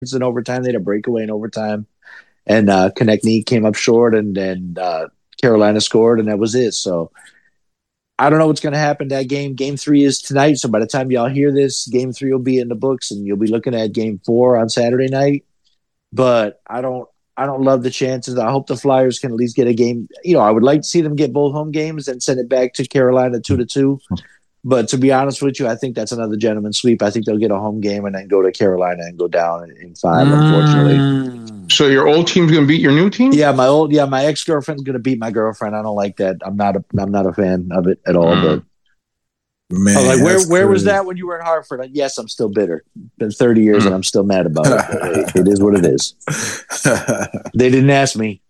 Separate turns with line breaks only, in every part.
in overtime. They had a breakaway in overtime, and Konechny came up short, and then Carolina scored, and that was it. So I don't know what's going to happen. That game 3 is tonight. So by the time y'all hear this, game 3 will be in the books, and you'll be looking at game 4 on Saturday night. But I don't love the chances. I hope the Flyers can at least get a game. I would like to see them get both home games and send it back to Carolina 2-2. But to be honest with you, I think that's another gentleman's sweep. I think they'll get a home game and then go to Carolina and go down in 5, unfortunately.
So your old team's going to beat your new team?
Yeah, my ex-girlfriend's going to beat my girlfriend. I don't like that. I'm not a fan of it at all. But
man,
where was that when you were in Hartford? Yes, I'm still bitter. It's been 30 years and I'm still mad about it. It is what it is. They didn't ask me.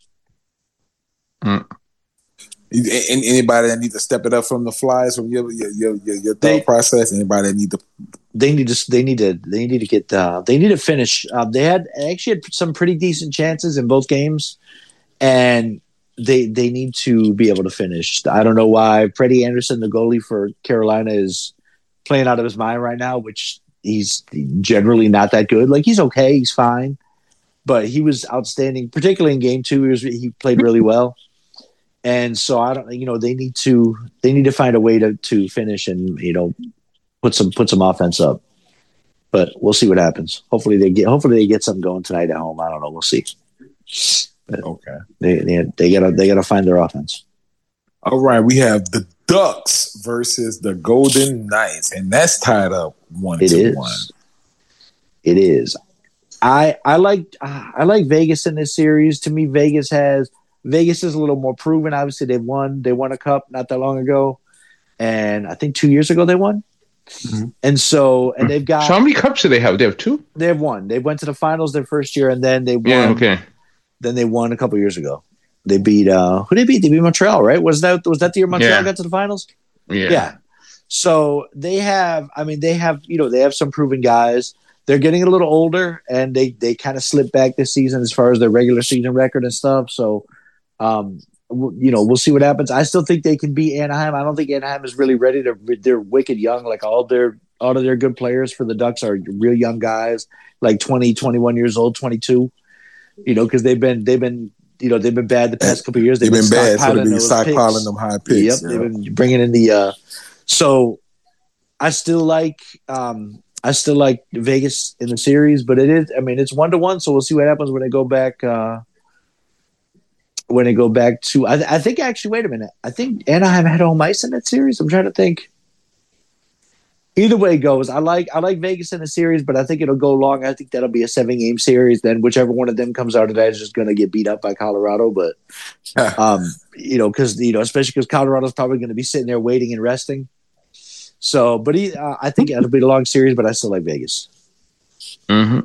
Anybody that need to step it up from the Flyers from your thought process? Anybody that need to?
They need to finish. They actually had some pretty decent chances in both games, and they need to be able to finish. I don't know why Freddie Anderson, the goalie for Carolina, is playing out of his mind right now, which he's generally not that good. Like, he's okay, he's fine, but he was outstanding, particularly in game 2. He played really well. And so I don't, they need to find a way to finish and, put some offense up. But we'll see what happens. Hopefully they get something going tonight at home. I don't know. We'll see. But
okay.
They gotta find their offense.
All right, we have the Ducks versus the Golden Knights, and that's tied up 1-1.
It is. I like Vegas in this series. To me, Vegas is a little more proven. Obviously, they won a cup not that long ago, and I think 2 years ago they won. Mm-hmm. And they've got.
So how many cups do they have? They have 2.
They have 1. They went to the finals their first year, and then they won.
Yeah, okay.
Then they won a couple years ago. They beat who they beat? They beat Montreal, right? Was that the year Montreal got to the finals?
Yeah.
So they have some proven guys. They're getting a little older, and they kind of slipped back this season as far as their regular season record and stuff. So, we'll see what happens. I still think they can beat Anaheim. I don't think Anaheim is really ready to. They're wicked young. Like all of their good players for the Ducks are real young guys, like 20, 21 years old, 22. Because they've been bad the past couple of years.
They've been bad, so they've been stockpiling them high picks.
Yep, they've been bringing in the. So, I still like Vegas in the series, but it is. I mean, it's 1-1, so we'll see what happens when they go back. I think actually, wait a minute. I think Anaheim had home ice in that series. I'm trying to think. Either way it goes, I like Vegas in the series, but I think it'll go long. I think that'll be a 7-game series. Then whichever one of them comes out of that is just going to get beat up by Colorado. But because especially because Colorado's probably going to be sitting there waiting and resting. So, but I think it'll be a long series, but I still like Vegas.
Mm-hmm.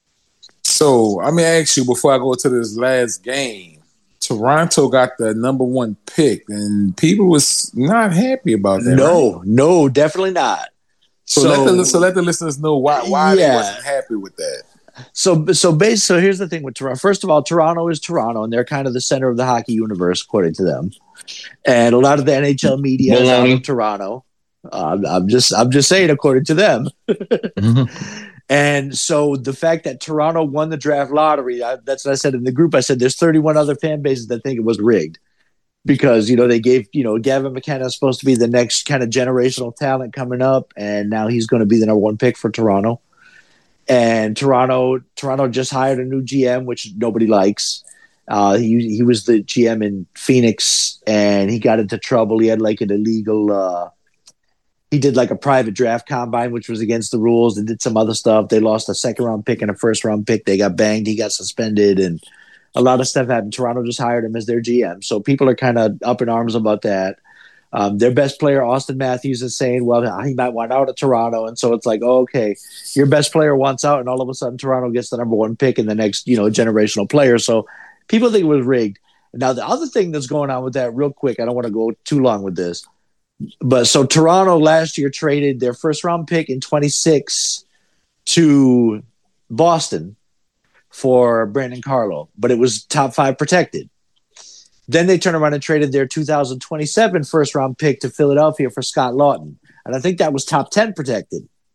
So, I mean, actually, before I go to this last game, Toronto got the number 1 pick, and people was not happy about that.
No, definitely not.
So let the listeners know why they wasn't happy with that.
So here's the thing with Toronto. First of all, Toronto is Toronto, and they're kind of the center of the hockey universe, according to them. And a lot of the NHL media is out of Toronto. I'm just saying, according to them. Mm-hmm. And so the fact that Toronto won the draft lottery, that's what I said in the group. I said there's 31 other fan bases that think it was rigged. Because, they gave, Gavin McKenna is supposed to be the next kind of generational talent coming up, and now he's going to be the number 1 pick for Toronto. And Toronto just hired a new GM, which nobody likes. He was the GM in Phoenix, and he got into trouble. He had like an illegal he did like a private draft combine, which was against the rules. They did some other stuff. They lost a 2nd-round pick and a 1st-round pick. They got banged. He got suspended, and a lot of stuff happened. Toronto just hired him as their GM. So people are kind of up in arms about that. Their best player, Austin Matthews, is saying, well, he might want out of Toronto. And so it's like, oh, okay, your best player wants out, and all of a sudden Toronto gets the number 1 pick in the next, generational player. So people think it was rigged. Now, the other thing that's going on with that real quick, I don't want to go too long with this, but so Toronto last year traded their 1st-round pick in 26 to Boston for Brandon Carlo, but it was top 5 protected. Then they turned around and traded their 2027 1st-round pick to Philadelphia for Scott Lawton. And I think that was top 10 protected.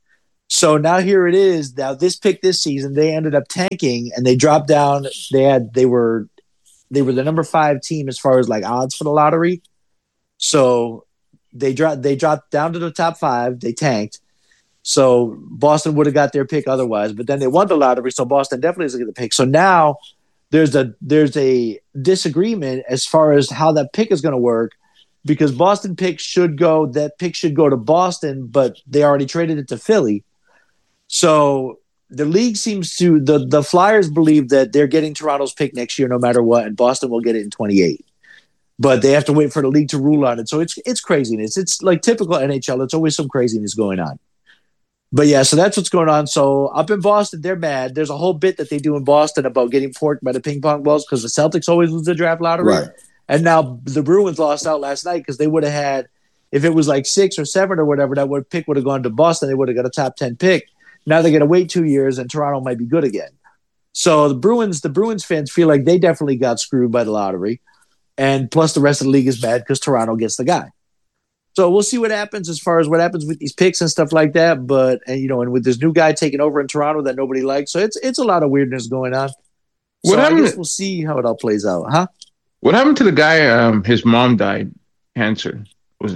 So now here it is. Now this pick this season, they ended up tanking and they dropped down. They were the number 5 team as far as like odds for the lottery. So they dropped down to the top 5. They tanked. So Boston would have got their pick otherwise, but then they won the lottery, so Boston definitely is going to get the pick. So now there's a disagreement as far as how that pick is going to work, because that pick should go to Boston, but they already traded it to Philly. So the league seems to the Flyers believe that they're getting Toronto's pick next year no matter what, and Boston will get it in 28. But they have to wait for the league to rule on it. So it's craziness. It's like typical NHL. It's always some craziness going on. But yeah, so that's what's going on. So up in Boston, they're mad. There's a whole bit that they do in Boston about getting forked by the ping pong balls because the Celtics always lose the draft lottery.
Right.
And now the Bruins lost out last night because they would have had, if it was like 6 or 7 or whatever, pick would have gone to Boston. They would have got a top 10 pick. Now they're going to wait 2 years and Toronto might be good again. So the Bruins fans feel like they definitely got screwed by the lottery. And plus the rest of the league is mad because Toronto gets the guy. So we'll see what happens as far as what happens with these picks and stuff like that. But and with this new guy taking over in Toronto that nobody likes, so it's a lot of weirdness going on. So I guess we'll see how it all plays out, huh?
What happened to the guy? His mom died, cancer. He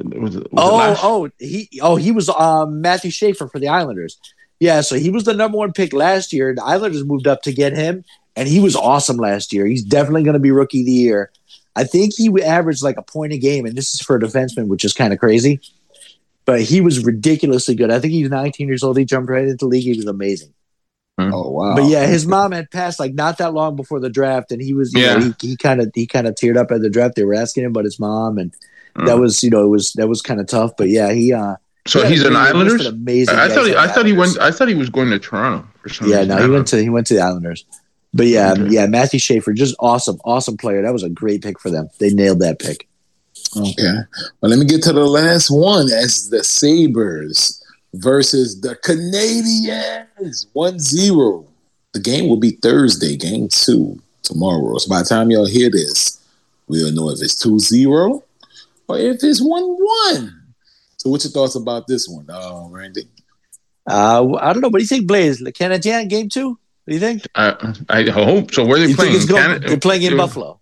was Matthew Schaefer for the Islanders. Yeah, so he was the number 1 pick last year. The Islanders moved up to get him, and he was awesome last year. He's definitely going to be Rookie of the Year. I think he averaged like a point a game, and this is for a defenseman, which is kind of crazy. But he was ridiculously good. I think he's 19 years old. He jumped right into the league. He was amazing.
Oh wow!
But yeah, his mom had passed like not that long before the draft, and he was he kind of teared up at the draft. They were asking him about his mom, and that was that was kind of tough. But yeah,
So he's an Islanders.
Amazing.
I thought he was going to Toronto for some reason.
Yeah, no, he went to the Islanders. But yeah, Matthew Schaefer, just awesome player. That was a great pick for them. They nailed that pick.
Okay. Well, let me get to the last one as the Sabres versus the Canadiens. 1-0. The game will be Thursday, game 2 tomorrow. So by the time y'all hear this, we'll know if it's 2-0 or if it's 1-1. So what's your thoughts about this one, Randy?
I don't know. What do you think, Blaze? The Canadiens game 2? What do you think?
I hope so. Where are they playing?
They're playing in Buffalo.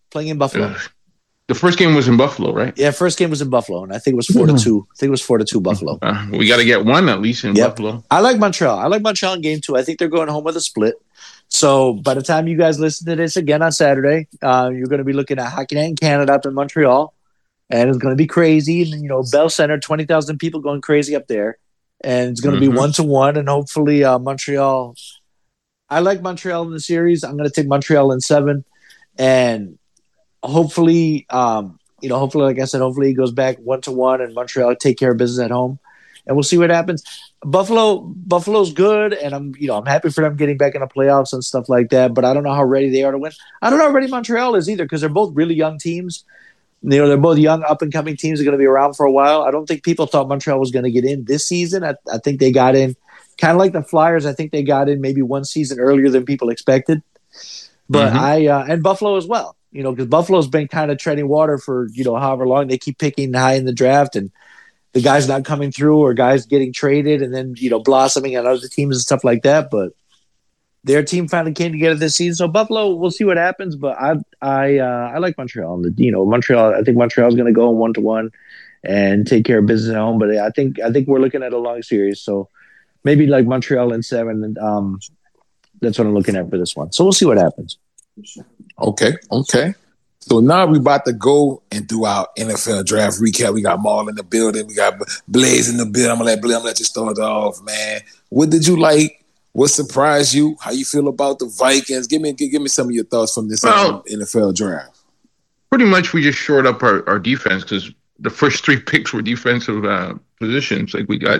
The first game was in Buffalo, right?
Yeah, first game was in Buffalo, and I think it was 4-2. I think it was 4-2 Buffalo.
We got to get one at least in Buffalo.
I like Montreal. I like Montreal in game 2. I think they're going home with a split. So by the time you guys listen to this again on Saturday, you're going to be looking at Hockey Night in Canada up in Montreal, and it's going to be crazy. And Bell Center, 20,000 people going crazy up there, and it's going to be 1-1, and hopefully Montreal. I like Montreal in the series. I'm going to take Montreal in 7, and hopefully, like I said, hopefully he goes back 1-1, and Montreal take care of business at home, and we'll see what happens. Buffalo's good, and I'm happy for them getting back in the playoffs and stuff like that. But I don't know how ready they are to win. I don't know how ready Montreal is either, because they're both really young teams. They're both young, up and coming teams. Are going to be around for a while. I don't think people thought Montreal was going to get in this season. I think they got in. Kind of like the Flyers, I think they got in maybe one season earlier than people expected. But and Buffalo as well, because Buffalo's been kind of treading water for, however long. They keep picking high in the draft, and the guys not coming through, or guys getting traded and then, blossoming on other teams and stuff like that. But their team finally came together this season. So Buffalo, we'll see what happens. But I like Montreal. Montreal, I think Montreal's going to go 1-1 and take care of business at home. But I think we're looking at a long series. So maybe like Montreal in 7. That's what I'm looking at for this one. So we'll see what happens.
Okay. So now we about to go and do our NFL draft recap. We got Maul in the building. We got Blaze in the building. I'm gonna let you start off, man. What did you like? What surprised you? How you feel about the Vikings? Give me some of your thoughts from this NFL draft.
Pretty much, we just shored up our defense, because the first 3 picks were defensive positions. Like we got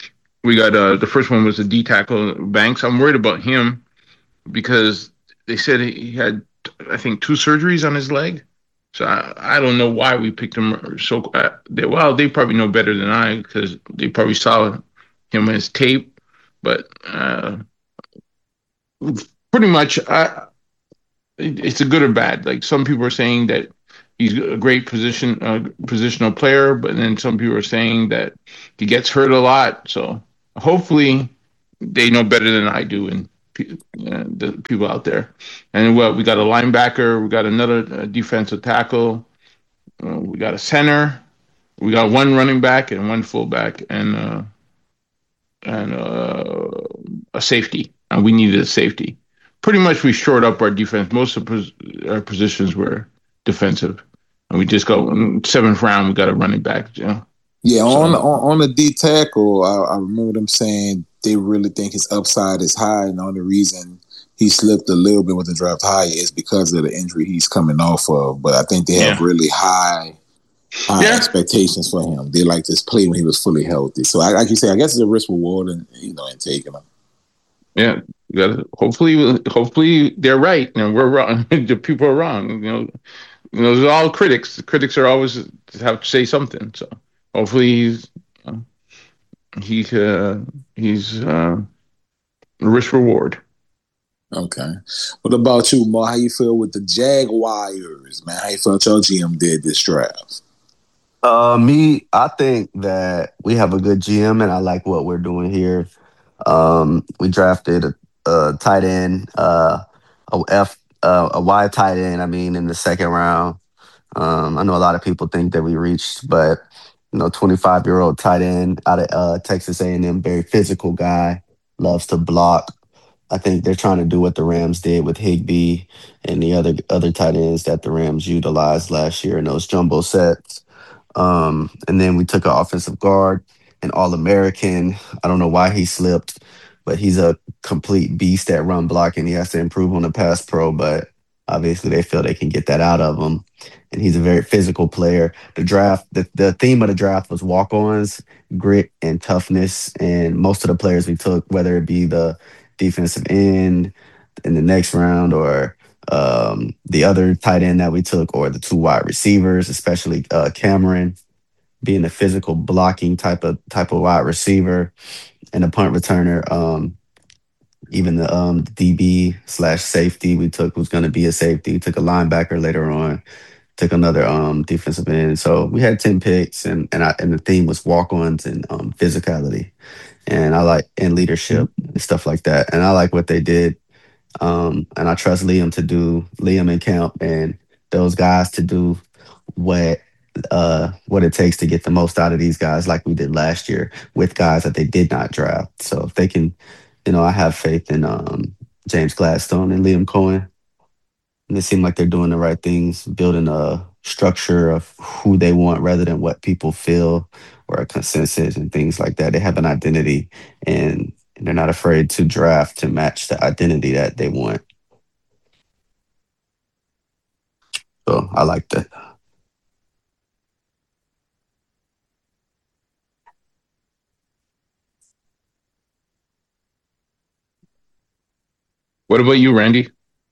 the first one was a D tackle, Banks. I'm worried about him because they said he had, I think, 2 surgeries on his leg. So I don't know why we picked him. So they probably know better than I, because they probably saw him as tape. But pretty much, it's a good or bad. Like, some people are saying that he's a great positional player, but then some people are saying that he gets hurt a lot. So hopefully they know better than I do, and the people out there. And we got a linebacker, we got another defensive tackle, we got a center, we got one running back and one fullback, and a safety. And we needed a safety. Pretty much, we shored up our defense. Most of our positions were defensive, and we just got seventh round. We got a running back.
Yeah, on the D tackle, I remember them saying they really think his upside is high, and the only reason he slipped a little bit with the draft high is because of the injury he's coming off of. But I think they have really high expectations for him. They like this play when he was fully healthy. So, like you say, I guess it's a risk reward, and in taking him.
Yeah, hopefully they're right and we're wrong. The people are wrong. Those are all critics. The critics are always have to say something. So hopefully he's risk reward.
Okay. What about you, Mo? How you feel with the Jaguars, man? How you felt your GM did this draft?
I think that we have a good GM, and I like what we're doing here. We drafted a tight end, a wide tight end. In the second round. I know a lot of people think that we reached, but 25-year-old tight end out of Texas A&M, very physical guy, loves to block. I think they're trying to do what the Rams did with Higbee and the other tight ends that the Rams utilized last year in those jumbo sets. And then we took an offensive guard, an All-American. I don't know why he slipped, but he's a complete beast at run blocking. He has to improve on the pass pro, but obviously they feel they can get that out of him. And he's a very physical player. The theme of the draft was walk-ons, grit, and toughness. And most of the players we took, whether it be the defensive end in the next round or the other tight end that we took, or the two wide receivers, especially Cameron, being a physical blocking type of wide receiver, and a punt returner. Even the DB/safety we took was going to be a safety. We took a linebacker later on. Took another defensive end. So we had 10 picks, and the theme was walk-ons and physicality, and leadership and stuff like that. And I like what they did. And I trust Liam and Camp and those guys to do what it takes to get the most out of these guys, like we did last year with guys that they did not draft. So if they can, I have faith in James Gladstone and Liam Cohen. And they seem like they're doing the right things, building a structure of who they want rather than what people feel, or a consensus and things like that. They have an identity, and they're not afraid to draft to match the identity that they want. So I like that.
What about you, Randy?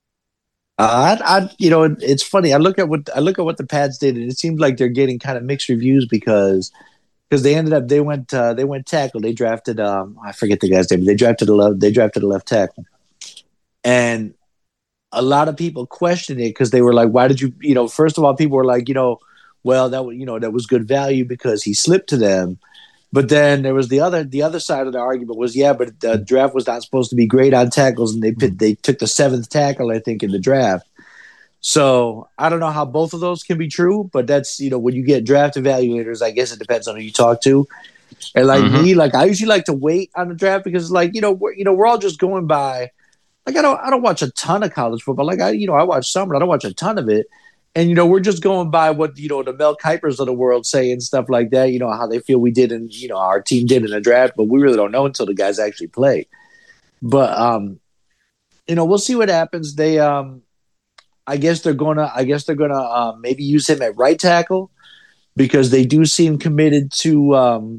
It's funny. I look at what the Pats did, and it seems like they're getting kind of mixed reviews because they went tackle. They drafted I forget the guy's name. But they drafted a left tackle, and a lot of people questioned it because they were like, why did you first of all, people were like, well, that was good value because he slipped to them. But then there was the other side of the argument was, but the draft was not supposed to be great on tackles, and they took the seventh tackle, I think, in the draft. So I don't know how both of those can be true, but that's when you get draft evaluators, I guess it depends on who you talk to. And me, I usually like to wait on the draft because we're all just going by. I don't watch a ton of college football. I watch some, but I don't watch a ton of it. And, we're just going by what, the Mel Kipers of the world say and stuff like that, how they feel we did and, our team did in the draft, but we really don't know until the guys actually play. But, we'll see what happens. They, I guess they're going to maybe use him at right tackle because they do seem committed to, oh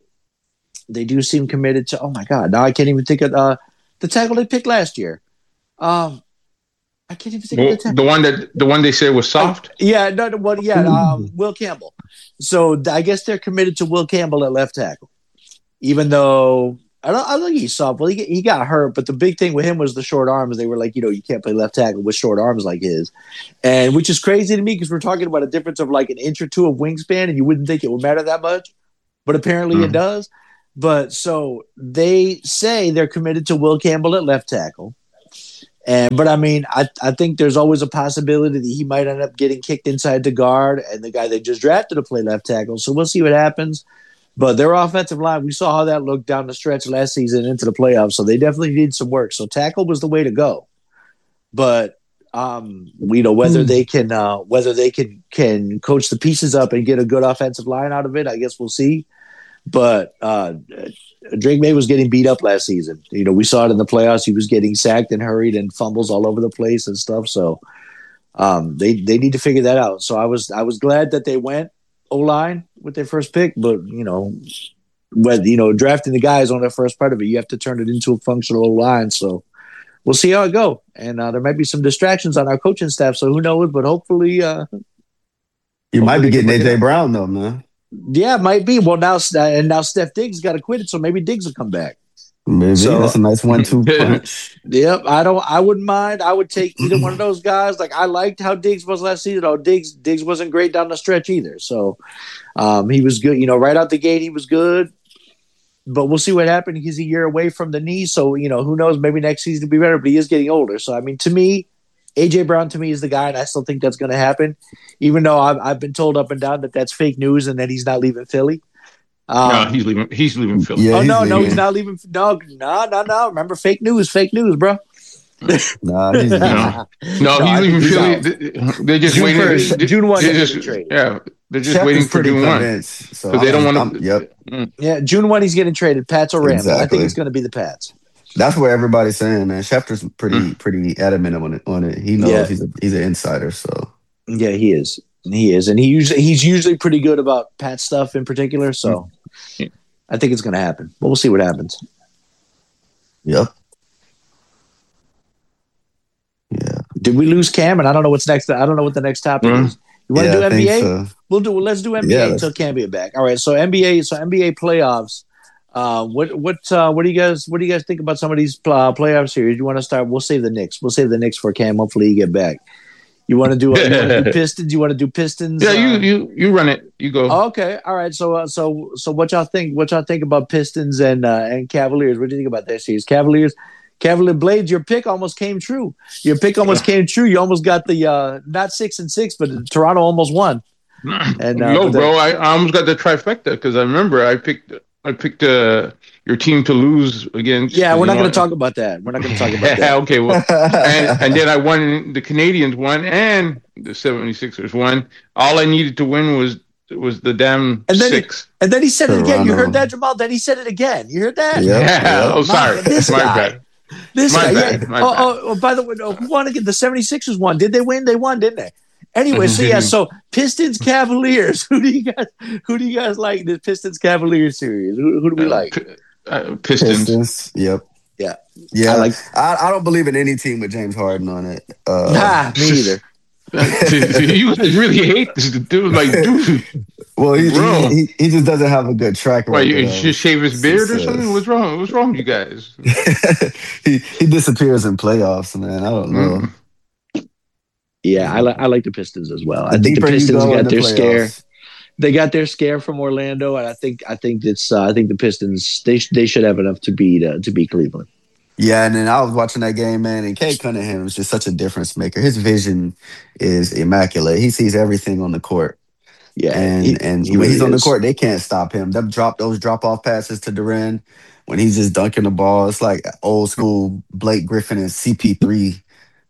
my God, now I can't even think of the tackle they picked last year. I can't even think of the tackle.
The one they said was soft?
Will Campbell. So I guess they're committed to Will Campbell at left tackle, even though I don't think he's soft. Well, he got hurt, but the big thing with him was the short arms. They were like, you can't play left tackle with short arms like his, and which is crazy to me because we're talking about a difference of like an inch or two of wingspan, and you wouldn't think it would matter that much, but apparently it does. But so they say they're committed to Will Campbell at left tackle. But I mean, I think there's always a possibility that he might end up getting kicked inside the guard, and the guy they just drafted to play left tackle. So we'll see what happens. But their offensive line, we saw how that looked down the stretch last season into the playoffs. So they definitely need some work. So tackle was the way to go. But whether they can coach the pieces up and get a good offensive line out of it, I guess we'll see. But Drake May was getting beat up last season. We saw it in the playoffs. He was getting sacked and hurried and fumbles all over the place and stuff. So they need to figure that out. So I was glad that they went O-line with their first pick, but drafting the guys on their first part of it, you have to turn it into a functional O-line. So we'll see how it goes. And there might be some distractions on our coaching staff. So who knows? But hopefully,
you might be getting AJ Brown though, man.
Yeah, it might be. Well, now Steph Diggs got acquitted, so maybe Diggs will come back.
Maybe that's a nice 1-2 punch.
Yep, I wouldn't mind. I would take either one of those guys. Like I liked how Diggs was last season. Oh, Diggs wasn't great down the stretch either. So he was good. Right out the gate, he was good. But we'll see what happens. He's a year away from the knee, so who knows? Maybe next season will be better. But he is getting older. So I mean, to me, AJ Brown to me is the guy, and I still think that's going to happen, even though I've been told up and down that that's fake news and that he's not leaving Philly.
No, he's leaving. He's leaving Philly.
Yeah, no, he's not leaving. No. Remember, fake news, bro.
No, he's
leaving Philly. They're just waiting.
June 1 he's getting traded.
Yeah, they're just waiting for June 1. So they don't want to.
Yep.
Yeah, June 1 he's getting traded. Pats or Rams.
Exactly.
I think it's going to be the Pats.
That's what everybody's saying, man. Schefter's pretty adamant on it. He knows he's an insider, so
yeah, he is, and he's usually pretty good about Pat stuff in particular. So I think it's going to happen, but we'll see what happens.
Yep. Yeah.
Did we lose Cam? And I don't know what's next. I don't know what the next topic is. You want to do NBA? So. Let's do NBA until Cam be back. All right. So NBA playoffs. What do you guys think about some of these playoff series? You want to start? We'll save the Knicks. We'll save the Knicks for Cam. Hopefully, you get back. You want to do Pistons? You want to do Pistons?
Yeah, you run it. You go.
Okay, all right. So what y'all think? What y'all think about Pistons and Cavaliers? What do you think about that series? Cavalier Blades. Your pick almost came true. You almost got the not 6-6, but Toronto almost won.
And bro, I almost got the trifecta because I remember I picked your team to lose against.
Yeah, we're not going to talk about that.
Okay, well, and then I won. The Canadians won, and the 76ers won. All I needed to win was the damn six.
And then he said it again. You heard that, Jamal? Then he said it again. You heard that?
Yeah. Oh, sorry. My bad.
This guy. Yeah. Oh, by the way, who won again? The 76ers won. Did they win? They won, didn't they? Anyway, so Pistons Cavaliers. Who do you guys like in the Pistons Cavaliers series? Who do we like?
Pistons.
Yep.
Yeah.
I don't believe in any team with James Harden on it.
Me either.
You really hate this dude. Like, dude.
Well, he just doesn't have a good track record.
Why, you just shave his beard or something? What's wrong? What's wrong with you guys?
he disappears in playoffs, man. I don't know.
Yeah, I like the Pistons as well. I think the Pistons got their scare. They got their scare from Orlando, and I think the Pistons they should have enough to beat Cleveland.
Yeah, and then I was watching that game, man, and Cade Cunningham is just such a difference maker. His vision is immaculate. He sees everything on the court. Yeah, and when he's on the court, they can't stop him. Those drop off passes to Duren when he's just dunking the ball. It's like old school Blake Griffin and CP3.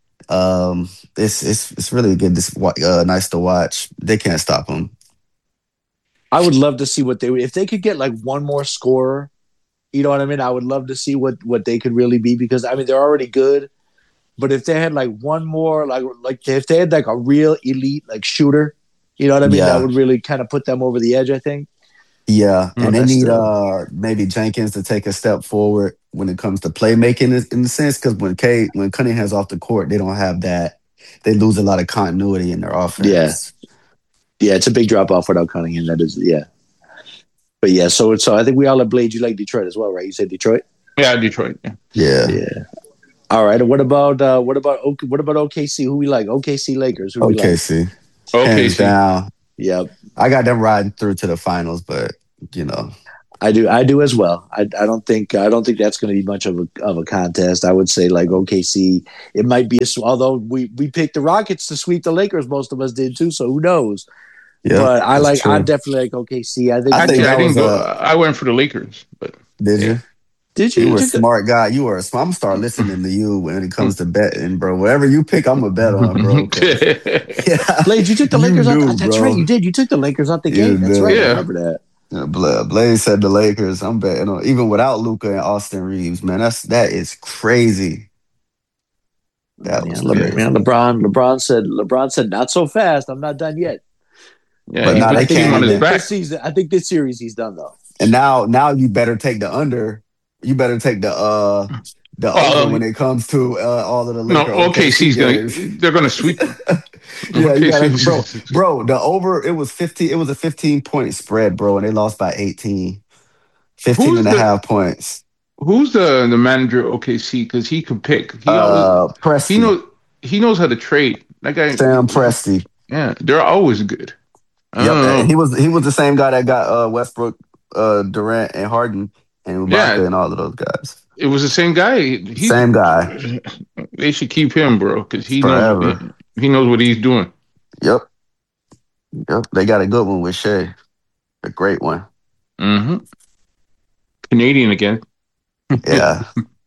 It's really good. Nice to watch. They can't stop him.
I would love to see if they could get like one more scorer. You know what I mean? I would love to see what they could really be because I mean they're already good, but if they had like one more, like if they had like a real elite like shooter, you know what I mean? That would really kind of put them over the edge. I think. Yeah, and they need maybe Jenkins to take a step forward when it comes to playmaking in the sense because when Cunningham's off the court, they don't have that. They lose a lot of continuity in their offense. Yeah, it's a big drop off without Cunningham. That is, yeah. But yeah, so I think we all have Blade. You like Detroit as well, right? You said Detroit.
Yeah, Detroit.
Yeah. All right. And what about OKC? Who we like? OKC Lakers. Who
OKC.
OKC.
Down.
Yep.
I got them riding through to the finals, but you know.
I do as well. I don't think that's going to be much of a contest. I would say like OKC. It might be although we picked the Rockets to sweep the Lakers. Most of us did too. So who knows? Yeah, but I definitely like OKC.
I didn't go. I went for the Lakers, but
did you?
Did you?
You were a smart guy. You were. I'm gonna start listening to you when it comes to betting, bro. Whatever you pick, I'm a bet on, bro.
Yeah, Blaze, you took the Lakers out. That's right, you did. You took the Lakers out the game. That's right. I remember that.
Yeah, Blaze said the Lakers. I'm betting on even without Luka and Austin Reeves, man. That is crazy.
That was crazy. Man, LeBron said not so fast. I'm not done yet.
Yeah, but now they came on his back.
I think this series he's done though.
And now you better take the under. You better take the over when it comes to all of the Lakers.
No, they're gonna sweep them.
Yeah, you gotta, bro. The over it was 15. It was a 15-point spread, bro, and they lost by 18. 15 and a half points.
Who's the manager of OKC? Because he could pick.
Presti.
He knows how to trade. That guy,
Sam Presti.
Yeah, they're always good. I don't know.
He was the same guy that got Westbrook, Durant, and Harden, and Ibaka and all of those guys.
It was the same guy.
Same guy.
They should keep him, bro, because he knows what he's doing.
Yep. They got a good one with Shea. A great one.
Mm-hmm. Canadian again.
Yeah.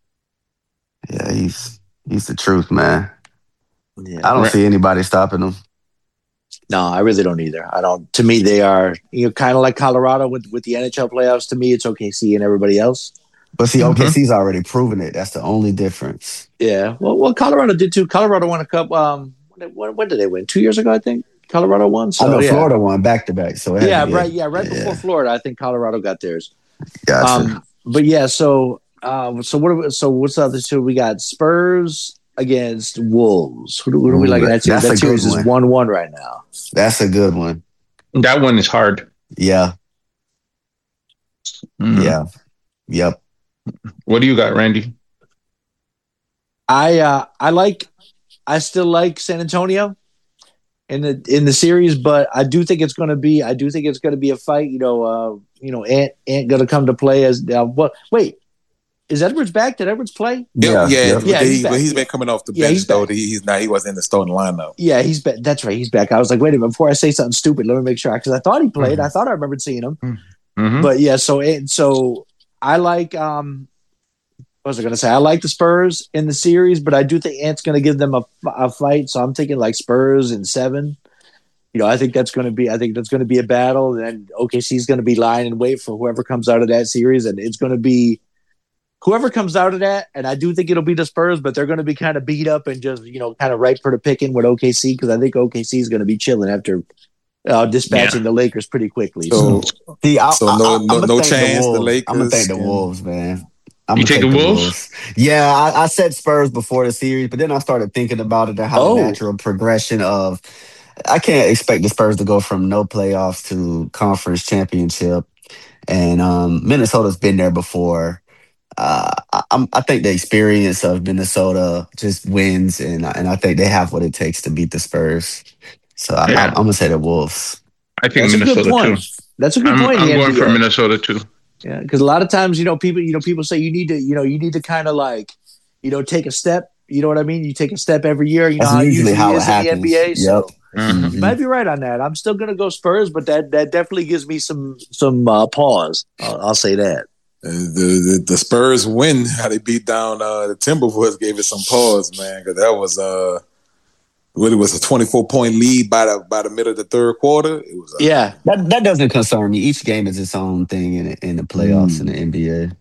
Yeah, he's the truth, man.
Yeah.
I don't see anybody stopping him.
No, I really don't either. I don't. To me, they are kind of like Colorado with the NHL playoffs. To me, it's OKC and everybody else.
But see, OKC's already proven it. That's the only difference.
Yeah. Well, Colorado did too. Colorado won a cup. When did they win? 2 years ago, I think. Colorado won. So,
I know Florida won back to back. So
right before Florida, I think Colorado got theirs.
Gotcha.
But yeah, so what's the other two? We got Spurs against Wolves. Who do we like? That series is 1-1 right now.
That's a good one.
That one is hard.
Yeah. Mm-hmm. Yeah. Yep.
What do you got, Randy?
I still like San Antonio in the series, but I do think it's going to be a fight. Ant going to come to play as wait. Is Edwards back? Did Edwards play?
Yeah. He's been coming off the bench though. He wasn't in the starting lineup.
Yeah, he's back. That's right. He's back. I was like, wait a minute, before I say something stupid, let me make sure because I thought he played. Mm-hmm. I thought I remembered seeing him. Mm-hmm. But yeah, so I like what was I going to say? I like the Spurs in the series, but I do think Ant's going to give them a fight. So I'm thinking like Spurs in 7. I think that's going to be a battle. And OKC's going to be lying in wait for whoever comes out of that series, and it's going to be whoever comes out of that. And I do think it'll be the Spurs, but they're going to be kind of beat up and just kind of ripe for the picking with OKC because I think OKC is going to be chilling after dispatching the Lakers pretty quickly.
No chance. The Lakers.
I'm gonna take the Wolves, man.
You take the Wolves?
Yeah, I said Spurs before the series, but then I started thinking about it and how the natural progression of I can't expect the Spurs to go from no playoffs to conference championship, and Minnesota's been there before. I think the experience of Minnesota just wins, and I think they have what it takes to beat the Spurs. So I'm gonna say the Wolves.
I think Minnesota too.
That's a good point.
I'm going for Minnesota too.
Yeah, because a lot of times, people say you need to kind of like, take a step. You know what I mean? You take a step every year. You know how usually how it happens in the NBA. So you might be right on that. I'm still gonna go Spurs, but that definitely gives me some pause. I'll say that.
The Spurs win, how they beat down the Timberwolves, gave it some pause, man. Because that was it was a 24-point lead by the middle of the third quarter. It was
that doesn't concern me. Each game is its own thing in the playoffs in the NBA.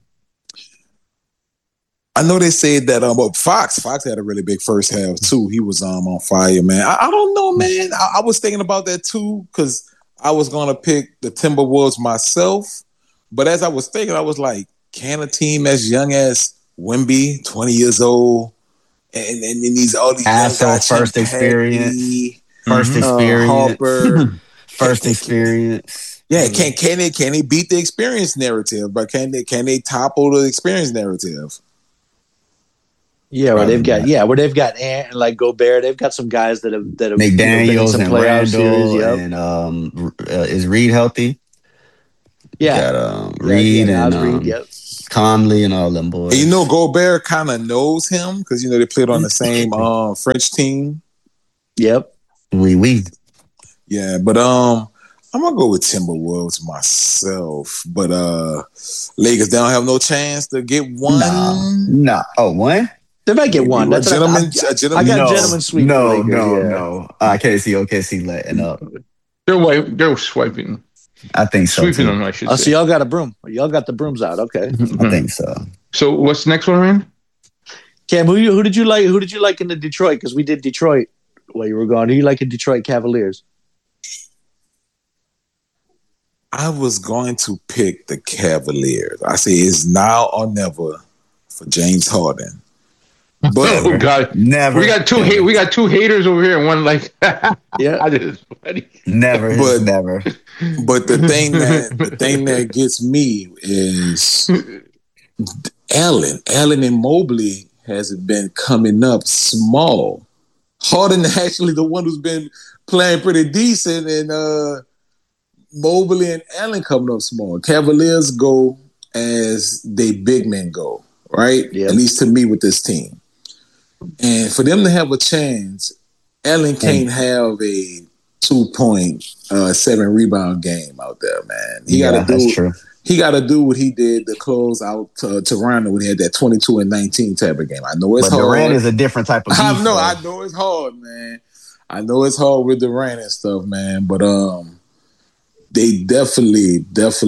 I know they said that Fox had a really big first half too. He was on fire, man. I don't know, man. I was thinking about that too because I was gonna pick the Timberwolves myself, but as I was thinking, I was like, can a team as young as Wemby, 20 years old, and these all these
first experience,
Harper,
first experience.
Yeah, can they beat the experience narrative? But can they topple the experience narrative?
Yeah, where they've got Ant and like Gobert. They've got some guys that have
McDaniels and Randall series, and is Reed healthy?
Yeah.
got
Reed and
Reed, yep.
Conley and all them boys.
And Gobert kind of knows him because they played on the same French team.
Yep.
We.
Yeah, but I'm gonna go with Timberwolves myself. But Lakers, they don't have no chance to get one.
No. Oh, one?
They might get one. That's
a gentleman.
I got gentleman sweep.
No. I can't see OKC letting up.
They're swiping.
I think so.
Sweeping them, I should say.
So y'all got a broom. Y'all got the brooms out. Okay.
I think so.
So what's the next one, man?
Cam, who did you like? Who did you like in the Detroit? Because we did Detroit while you were gone. Who you like in Detroit Cavaliers?
I was going to pick the Cavaliers. I say it's now or never for James Harden. But
oh God,
never.
We got two haters over here, and one like
yeah.
I just funny.
Never, never.
But the thing that gets me is Allen and Mobley has been coming up small. Harden actually the one who's been playing pretty decent, and Mobley and Allen coming up small. Cavaliers go as they big men go, right? Yep. At least to me with this team. And for them to have a chance, Allen can't have a 2.7 rebound game out there, man. He got to do what he did to close out Toronto when he had that 22 and 19 type of game. I know it's hard.
Durant is a different type of beast.
I know it's hard, man. I know it's hard with Durant and stuff, man. But they definitely.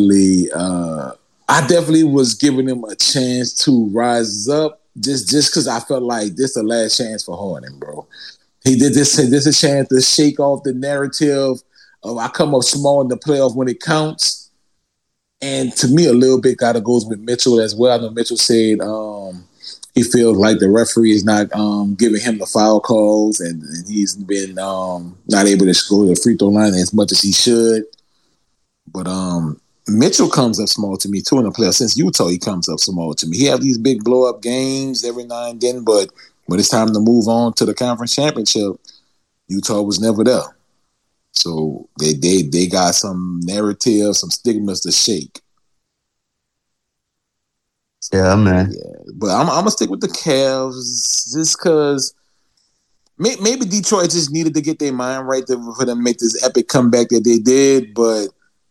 I definitely was giving him a chance to rise up. Just because I felt like this is the last chance for Harden, bro. He did this. This is a chance to shake off the narrative of I come up small in the playoff when it counts. And to me, a little bit kind of goes with Mitchell as well. I know Mitchell said he feels like the referee is not giving him the foul calls, and he's been not able to score the free throw line as much as he should. But Mitchell comes up small to me too in the playoffs. Since Utah, he comes up small to me. He have these big blow up games every now and then, but when it's time to move on to the conference championship, Utah was never there. So they got some narrative, some stigmas to shake. So,
yeah, man.
Yeah. But I'm gonna stick with the Cavs just because maybe Detroit just needed to get their mind right for them to make this epic comeback that they did, but.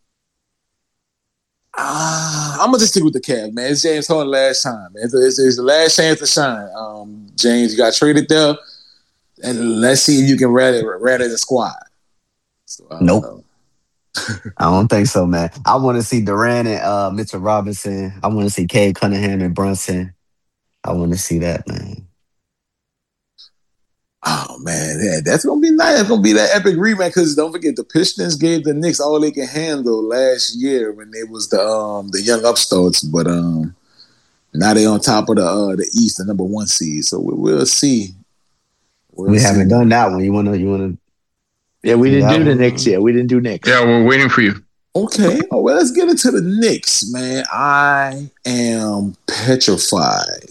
I'm gonna just stick with the Cavs, man. It's James Harden last time. It's the last chance to shine. James, you got traded there, and let's see if you can rally the squad. So,
nope. I don't think so, man. I want to see Durant and Mitchell Robinson. I want to see Cade Cunningham and Brunson. I want to see that, man.
Oh man, yeah, that's gonna be nice. It's gonna be that epic rematch because don't forget the Pistons gave the Knicks all they can handle last year when they was the young upstarts, but now they on top of the East, the number 1 seed. So we'll see.
We haven't done that one. You wanna?
Yeah, we didn't do the Knicks yet. We didn't do Knicks.
Yeah, we're waiting for you.
Okay. Oh well, let's get into the Knicks, man. I am petrified.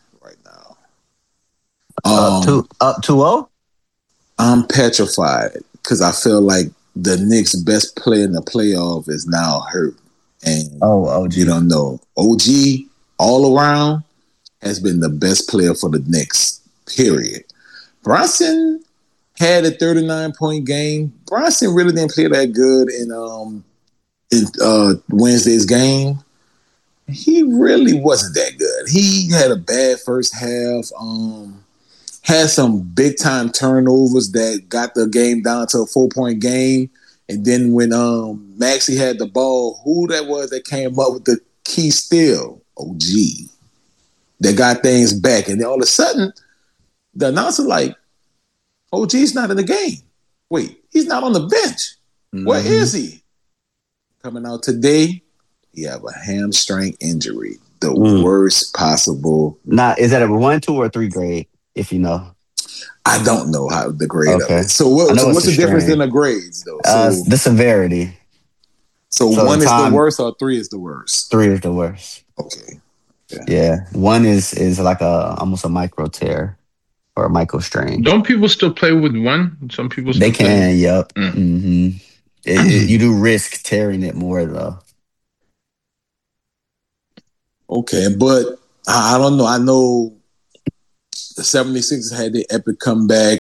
Up 2-0?
I'm petrified because I feel like the Knicks' best player in the playoff is now hurt. And
OG.
You don't know. OG, all around, has been the best player for the Knicks, period. Bronson had a 39-point game. Bronson really didn't play that good in Wednesday's game. He really wasn't that good. He had a bad first half. Had some big time turnovers that got the game down to a 4-point game. And then when Maxey had the ball, who that was that came up with the key steal? OG. That got things back. And then all of a sudden, the announcer like, OG's not in the game. Wait, he's not on the bench. Mm-hmm. Where is he? Coming out today, he have a hamstring injury. The worst possible.
Is that a 1, 2, or 3 grade? If you know,
I don't know how the grade of it. So what's the difference in the grades though?
The severity.
So 1 is the worst or 3 is the worst?
3 is the worst.
Okay.
Yeah. 1 is like almost a micro tear or a micro strain.
Don't people still play with 1? Some people still
they can. Yep. Mm-hmm. You do risk tearing it more though.
Okay, but I don't know. I know the 76ers had their epic comeback,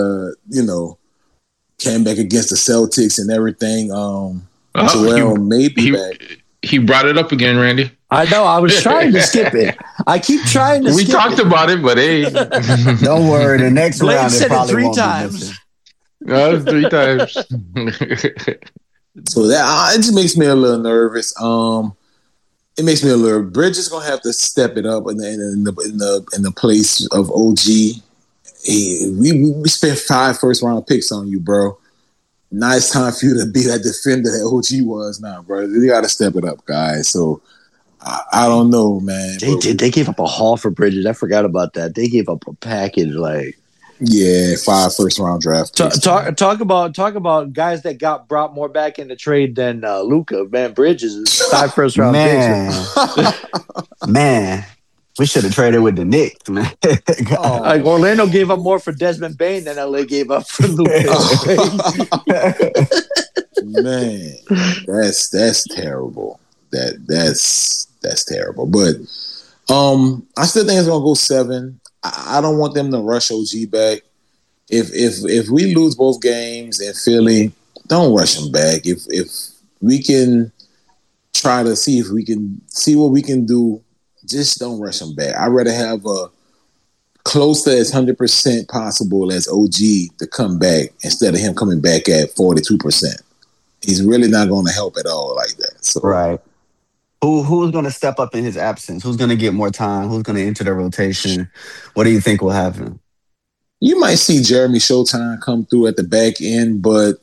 came back against the Celtics and everything. Joel may be back.
He brought it up again, Randy.
I know. I was trying to skip it. I keep trying to skip it.
We talked about it, but hey.
Don't worry. The next
Blake
round
said
it probably
it 3
won't
times.
No, 3 times.
So that it just makes me a little nervous. It makes me a little. Bridges gonna have to step it up in the place of OG. We spent 5 first-round picks on you, bro. Now it's time for you to be that defender that OG was now, bro. You got to step it up, guys. So, I don't know, man.
They gave up a haul for Bridges. I forgot about that. They gave up a package, like...
Yeah, 5 first-round draft picks.
Talk about guys that got brought more back in the trade than Luka. Man, Bridges is 5 first-round picks.
Man. We should have traded with the Knicks, man.
Like Orlando gave up more for Desmond Bane than LA gave up for Luka.
Man, that's terrible. That's terrible. But I still think it's gonna go 7. I don't want them to rush OG back. If we lose both games in Philly, don't rush him back. If we can try to see if we can see what we can do. Just don't rush him back. I'd rather have a close to as 100% possible as OG to come back instead of him coming back at 42%. He's really not going to help at all like that. So.
Right. Who's going to step up in his absence? Who's going to get more time? Who's going to enter the rotation? What do you think will happen?
You might see Jeremy Showtime come through at the back end, but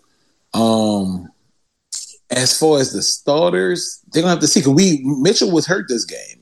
as far as the starters, they're gonna have to see. Cause Mitchell was hurt this game.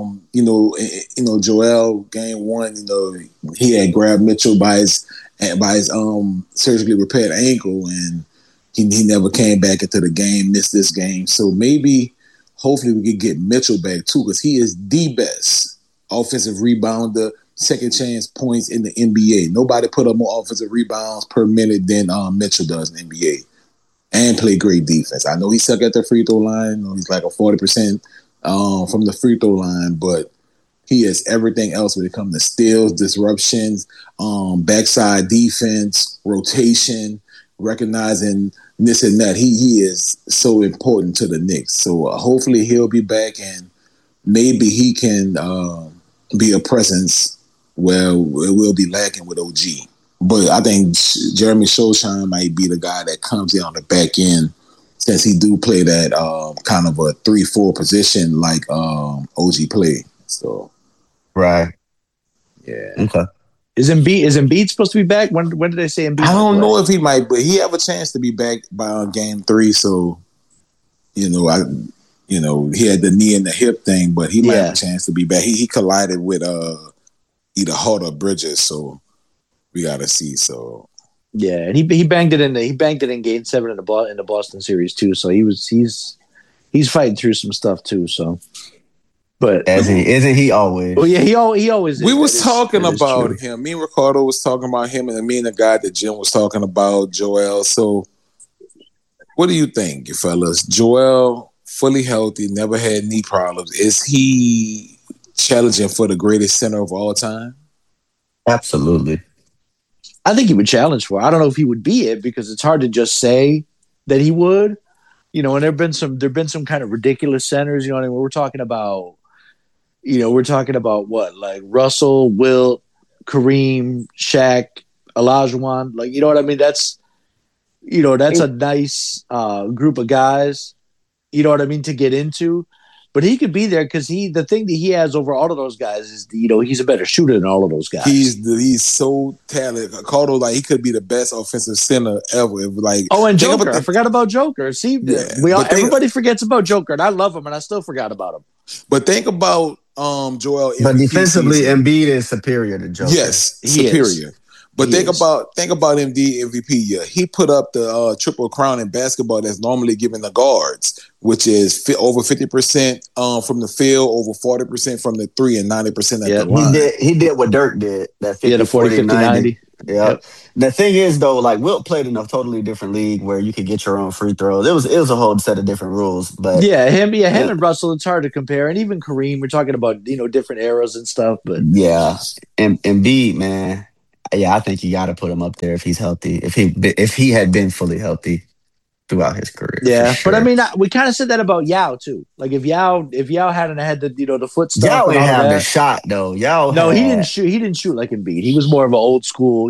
Joel game 1. He had grabbed Mitchell by his surgically repaired ankle, and he never came back into the game. Missed this game, so hopefully, we could get Mitchell back too, because he is the best offensive rebounder, second chance points in the NBA. Nobody put up more offensive rebounds per minute than Mitchell does in the NBA. And play great defense. I know he suck at the free throw line. He's like a 40% from the free throw line, but he is everything else when it comes to steals, disruptions, backside defense, rotation, recognizing this and that. He is so important to the Knicks. So hopefully he'll be back, and maybe he can be a presence where we'll be lacking with OG. But I think Jeremy Showtime might be the guy that comes in on the back end, since he do play that kind of a 3-4 position like OG played. So,
right,
yeah.
Okay.
Is Embiid supposed to be back? When did they say Embiid?
I don't know if he might, but he have a chance to be back by game 3. So, he had the knee and the hip thing, but he might have a chance to be back. He collided with either Hart or Bridges, so. We gotta see. So
yeah, and he banged it in Game 7 in the Boston series too. So he's fighting through some stuff too. So, but
isn't he always?
Well, yeah, he always.
We was talking about him. Me and Ricardo was talking about him, and me and the guy that Jim was talking about, Joel. So, what do you think, you fellas? Joel, fully healthy, never had knee problems. Is he challenging for the greatest center of all time?
Absolutely.
I think he would challenge for it. I don't know if he would be it, because it's hard to just say that he would. And there've been some kind of ridiculous centers. What I mean? We're talking about what, like Russell, Wilt, Kareem, Shaq, Olajuwon. Like, you know what I mean? That's a nice group of guys. You know what I mean, to get into. But he could be there because the thing that he has over all of those guys is, he's a better shooter than all of those guys.
He's so talented. Cardo, like, he could be the best offensive center ever.
And Joker. I forgot about Joker. See, everybody forgets about Joker, and I love him, and I still forgot about him.
But think about Joel.
But defensively, Embiid is superior to Joker.
Yes, superior. But think about MD MVP year. He put up the triple crown in basketball that's normally given the guards, which is over 50% from the field, over 40% from the 3, and 90% at the line.
He did what Dirk did. That 50,
the 40, 50, 90.
Yeah. The thing is, though, like Wilt played in a totally different league where you could get your own free throws. It was a whole set of different rules, but
Him
uh,
and Russell, it's hard to compare. And even Kareem, we're talking about, different eras and stuff, but
yeah. And Embiid, man, yeah, I think you got to put him up there if he's healthy. If he had been fully healthy throughout his career, for
yeah. But I
sure.
mean, we kind of said that about Yao too. Like if Yao hadn't had the foot stuff
Y'all
and
didn't
all of
have the
that.
shot though. Y'all
No, he didn't
had
shoot. He didn't shoot like Embiid. He was more of an old school,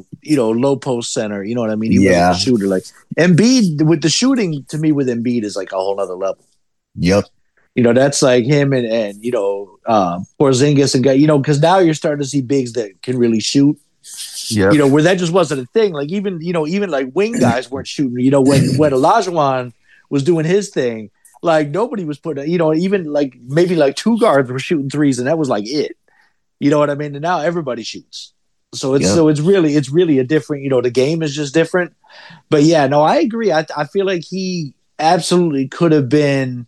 low post center. You know what I mean? He wasn't a
yeah.
shooter like Embiid. With the shooting, to me, with Embiid is like a whole other level.
Yep.
That's like him and Porzingis and guy. Because now you're starting to see bigs that can really shoot.
Yep.
Where that just wasn't a thing. Like even like wing guys weren't shooting. When Olajuwon was doing his thing, like nobody was putting. Even like maybe like two guards were shooting threes, and that was like it. You know what I mean? And now everybody shoots. So it's really a different. The game is just different. But yeah, no, I agree. I feel like he absolutely could have been,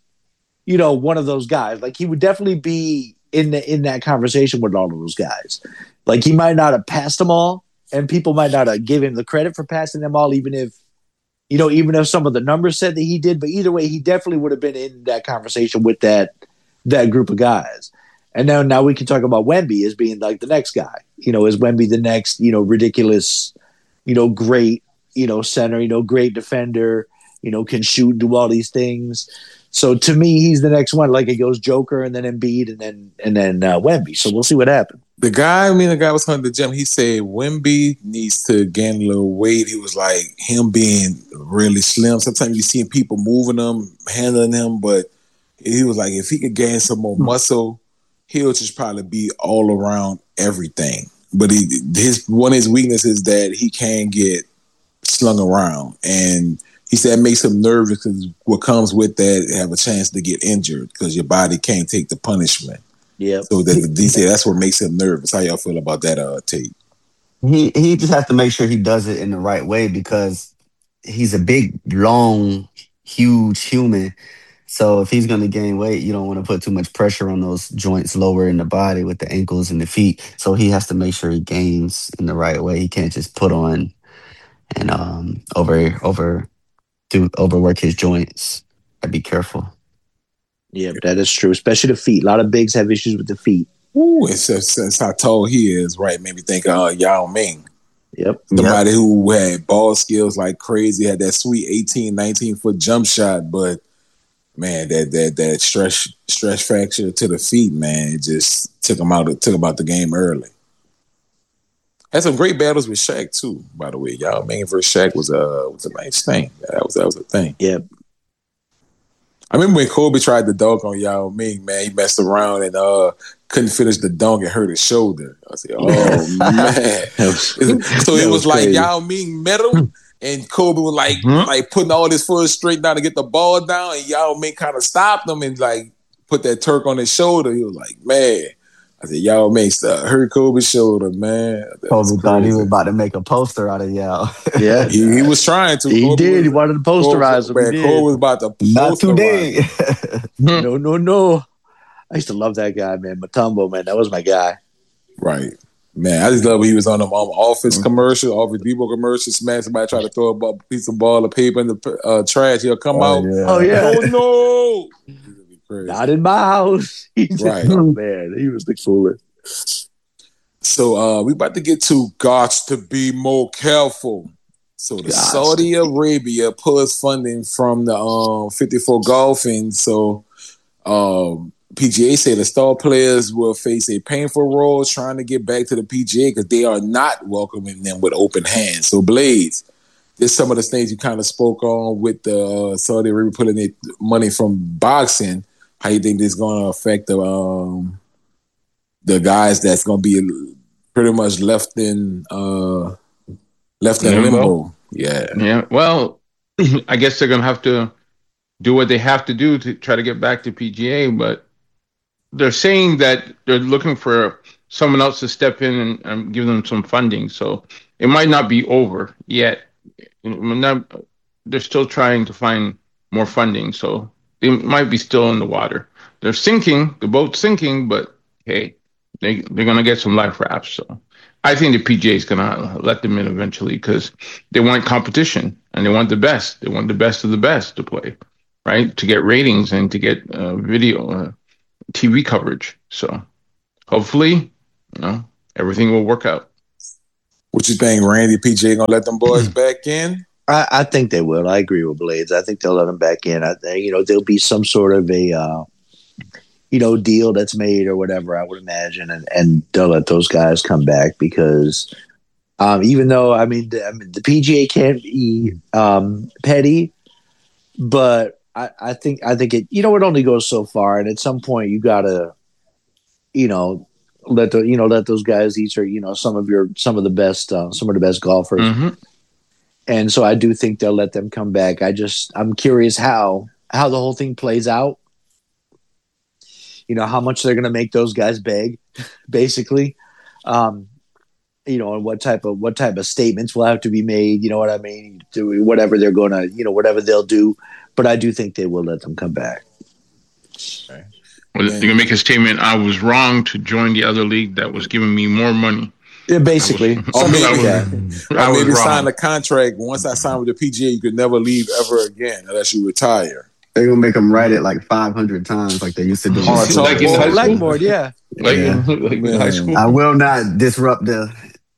one of those guys. Like he would definitely be in that conversation with all of those guys. Like he might not have passed them all, and people might not have given him the credit for passing them all, even if some of the numbers said that he did. But either way, he definitely would have been in that conversation with that group of guys. And now we can talk about Wemby as being like the next guy. Is Wemby the next, ridiculous, great, center, great defender, can shoot, do all these things. So to me, he's the next one. Like it goes Joker and then Embiid and then Wemby. So we'll see what happens.
The guy was coming to the gym. He said Wemby needs to gain a little weight. He was like him being really slim. Sometimes you see people moving him, handling him, but he was like if he could gain some more muscle, he'll just probably be all around everything. But one of his weaknesses is that he can get slung around, and he said it makes him nervous because what comes with that, have a chance to get injured because your body can't take the punishment.
Yeah.
So he said that's what makes him nervous. How y'all feel about that, Tate?
He just has to make sure he does it in the right way because he's a big, long, huge human. So if he's going to gain weight, you don't want to put too much pressure on those joints lower in the body with the ankles and the feet. So he has to make sure he gains in the right way. He can't just put on and overwork his joints. I'd be careful.
Yeah, that is true, especially the feet. A lot of bigs have issues with the feet.
Ooh, it's how tall he is, right? Made me think of Yao Ming.
Yep.
Somebody who had ball skills like crazy, had that sweet 18, 19-foot jump shot, but man, that stress fracture to the feet, man, it just took him out the game early. Had some great battles with Shaq too, by the way. Yao Ming versus Shaq was a nice thing. That was a thing.
Yep.
I remember when Kobe tried to dunk on Yao Ming, man, he messed around and couldn't finish the dunk and hurt his shoulder. I said, oh, man. So it was like Yao Ming met him, and Kobe was like putting all his foot straight down to get the ball down, and Yao Ming kind of stopped him and like put that Turk on his shoulder. He was like, man. I said, Yao Ming hurt Kobe's shoulder, man.
Kobe thought he was about to make a poster out of Yao.
Yeah.
He was trying to.
He did. He wanted to posterize him.
Kobe was about to posterize.
Not today.
No. I used to love that guy, man. Mutombo, man. That was my guy.
Right. Man, I just love when he was on them Office commercial, Office Depot commercial, smash somebody try to throw a piece of ball of paper in the trash. He'll come out.
Yeah.
Oh, yeah.
Oh, no.
Not in my house.
Right.
Oh, man. He was the coolest.
So we about to get to Gots to be more careful. So the Saudi Arabia pulls funding from the 54 golfing. So PGA said the star players will face a painful role trying to get back to the PGA because they are not welcoming them with open hands. So Blades, there's some of the things you kind of spoke on with the Saudi Arabia pulling their money from boxing. How you think this is going to affect the guys that's going to be pretty much left in limbo?
Yeah. Well, I guess they're going to have to do what they have to do to try to get back to PGA, but they're saying that they're looking for someone else to step in and give them some funding. So it might not be over yet. They're still trying to find more funding. So they might be still in the water. The boat's sinking, but hey, they're going to get some life rafts. So I think the PGA is going to let them in eventually because they want competition and they want the best. They want the best of the best to play, right? To get ratings and to get video, TV coverage. So hopefully, everything will work out.
What you think, Randy? PGA going to let them boys back in?
I think they will. I agree with Blades. I think they'll let them back in. I think, there'll be some sort of a, deal that's made or whatever, I would imagine, and they'll let those guys come back because even though, the PGA can't be petty, but I think it, it only goes so far. And at some point you got to, let those guys each are, some of the best golfers.
Mm-hmm.
And so I do think they'll let them come back. I'm curious how the whole thing plays out. How much they're going to make those guys beg, basically. And what type of statements will have to be made. You know what I mean? Whatever they're going to, whatever they'll do. But I do think they will let them come back.
Okay. Well, they're going to make a statement. I was wrong to join the other league that was giving me more money.
Yeah, basically.
Maybe sign a contract. Once I sign with the PGA, you could never leave ever again unless you retire.
They're going to make them write it like 500 times like they used to do.
Like in high school?
Blackboard, yeah.
Like in high school?
I will not disrupt the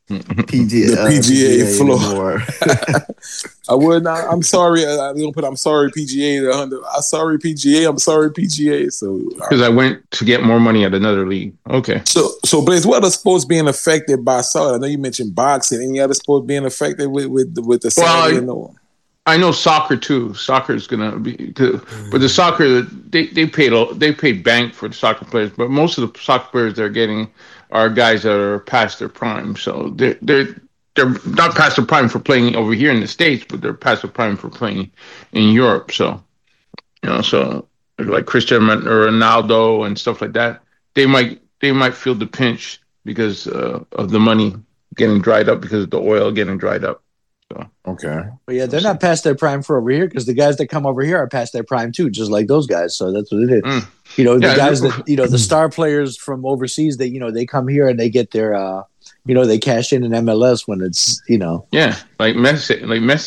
PGA floor.
Anymore.
I would not. I'm sorry. I'm going to put I'm sorry PGA. I'm sorry PGA. I'm sorry PGA. So
because I went to get more money at another league. Okay.
So Blaze, what other sports being affected by Saudi? I know you mentioned boxing. Any other sport being affected with the Saudi?
I know soccer too. Soccer is going to be, but the soccer they paid bank for the soccer players, but most of the soccer players they're getting are guys that are past their prime. So they're not past their prime for playing over here in the States, but they're past their prime for playing in Europe. So so like Cristiano Ronaldo and stuff like that, they might feel the pinch because of the money getting dried up because of the oil getting dried up. So.
Okay.
But yeah, they're not past their prime for over here because the guys that come over here are past their prime too, just like those guys. So that's what it is. The guys that, the star players from overseas that, they come here and they get their, they cash in MLS when it's,
Yeah, like Messi.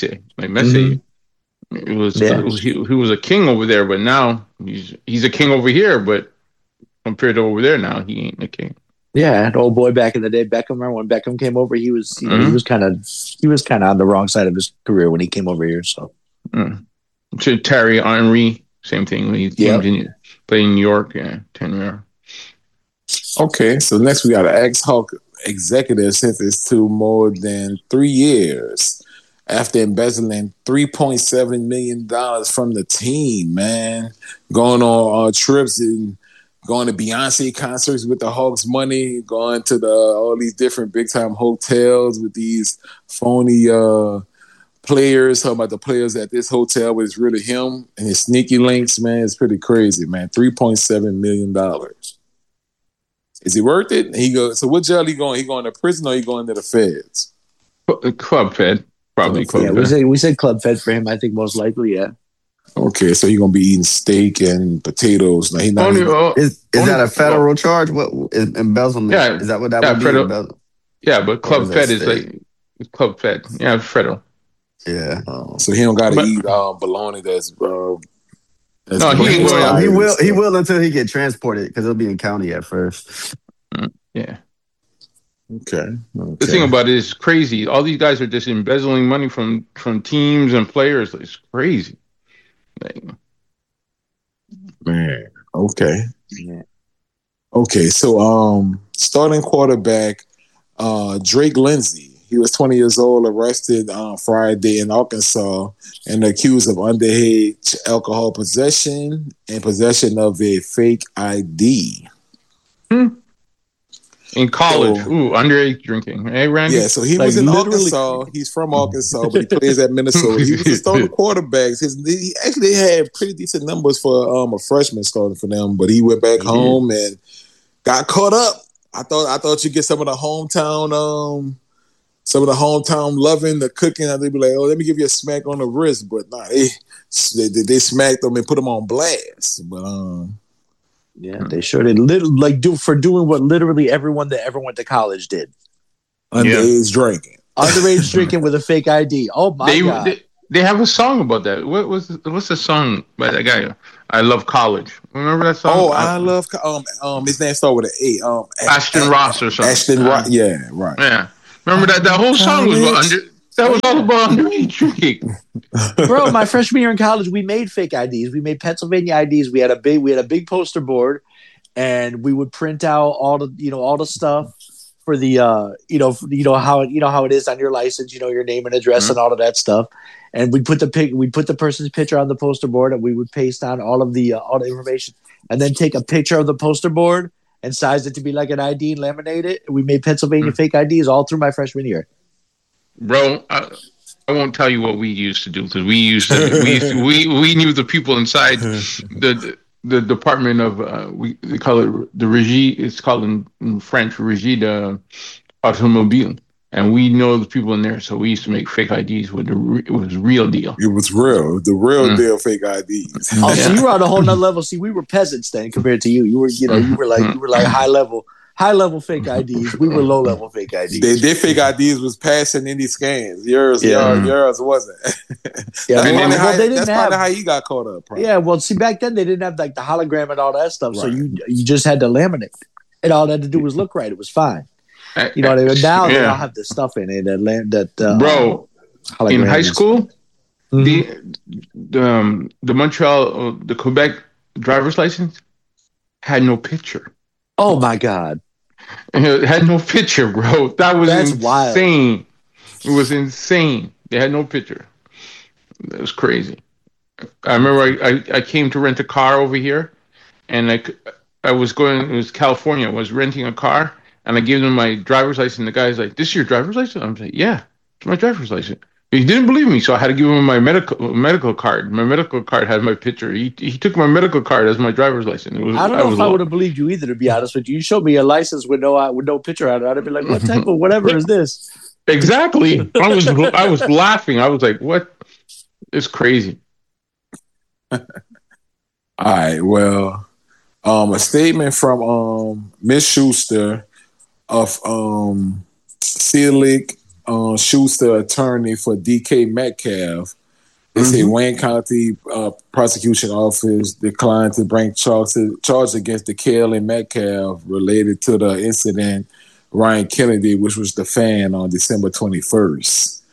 Mm-hmm. He was a king over there, but now he's a king over here, but compared to over there now, he ain't a king.
Yeah, an old boy back in the day, Beckham. Remember when Beckham came over? He was, he was kind of on the wrong side of his career when he came over here. So,
Thierry Henry, same thing. When he came to play in New York, 10 years.
Okay, so next we got an ex-Hawk executive sentenced to more than 3 years after embezzling $3.7 million from the team. Man, going on trips and going to Beyonce concerts with the Hawks money, going to all these different big time hotels with these phony players. Talking about the players at this hotel, but it's really him and his sneaky links. Man, it's pretty crazy, man. $3.7 million. Is he worth it? So what jail he going? He going to prison or he going to the feds?
Club Fed, probably Club Fed.
We said Club Fed for him. I think most likely, yeah.
Okay, so you're gonna be eating steak and potatoes. Now, is
that a federal charge? What is embezzlement?
Yeah,
is that what that would be?
Yeah, but Club Fed is like Club Fed. Yeah, federal.
Yeah.
So he don't got to eat bologna. That's
no, he
will until he get transported because he'll be in county at first.
Yeah.
Okay.
The thing about it is crazy. All these guys are just embezzling money from teams and players. It's crazy.
Man, okay. Yeah. Okay, so starting quarterback Drake Lindsay. He was 20 years old, arrested on Friday in Arkansas and accused of underage alcohol possession and possession of a fake ID.
In college, underage drinking. Hey, Randy?
Yeah, so he was in Arkansas. He's from Arkansas, but he plays at Minnesota. He was a starting quarterback. He actually had pretty decent numbers for a freshman starting for them, but he went back home and got caught up. I thought you'd get some of the hometown loving, the cooking. They'd be like, "Oh, let me give you a smack on the wrist," but nah, they smacked him and put him on blast. But
yeah, they sure did. For doing what literally everyone that ever went to college did.
Underage drinking.
Underage drinking with a fake ID. Oh my God.
They have a song about that. What's the song by that guy? I Love College. Remember that song?
Oh, I love his name started with an A.
Ashton Ross or something.
Ashton Ross. Yeah, right.
Yeah. Remember that whole song was all about underage drinking.
Bro, my freshman year in college, we made fake IDs. We made Pennsylvania IDs. We had a big poster board, and we would print out all the stuff for the how it is on your license, your name and address and all of that stuff. And we'd put the person's picture on the poster board, and we would paste on all the information, and then take a picture of the poster board and size it to be like an ID and laminate it. We made Pennsylvania fake IDs all through my freshman year.
Bro, I won't tell you what we used to do, because we knew the people inside the department of they call it the Régie. It's called in French Régie d'Automobile. And we know the people in there, so we used to make fake IDs it was real deal.
It was real, the real deal fake IDs.
Oh, so you were on a whole nother level. See, we were peasants then compared to you. You were like high level fake IDs. We were low level fake IDs.
Their fake IDs was passing any scans. Yours wasn't. That's probably how you got caught up. Probably.
Yeah, well, see, back then they didn't have like the hologram and all that stuff, right. So you just had to laminate, and all they had to do was look right. It was fine. You know what I mean? Now they all have the stuff in it
bro. In high school, the Montreal, the Quebec driver's license had no picture.
Oh my God!
It had no picture, bro. That's insane. Wild. It was insane. They had no picture. It was crazy. I remember I came to rent a car over here, and I was going. It was California. I was renting a car. And I gave them my driver's license. The guy's like, "This is your driver's license?" I'm like, "Yeah, it's my driver's license." He didn't believe me, so I had to give him my medical card. My medical card had my picture. He took my medical card as my driver's license.
I don't know if I would have believed you either, to be honest with you. You showed me a license with no picture on it. I'd have been like, "What type of whatever is this?"
Exactly. I was laughing. I was like, "What? It's crazy."
All right. Well, a statement from Miss Schuster. Of Selig Schuster, attorney for DK Metcalf. They say Wayne County Prosecution Office declined to bring charge against DeKale and Metcalf related to the incident Ryan Kennedy, which was the fan on December 21st.